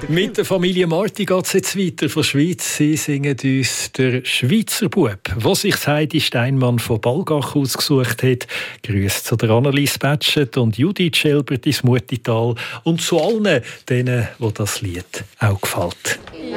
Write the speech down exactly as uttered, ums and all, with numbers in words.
Mit der Familie Marti geht es jetzt weiter von der Schweiz. Sie singen uns «Der Schweizer Bub», wo sich Heidi Steinmann von Balgach ausgesucht hat. Grüße zu der Annelies Batschet und Judith Schelbert ins Mutital und zu allen denen, wo das Lied auch gefällt.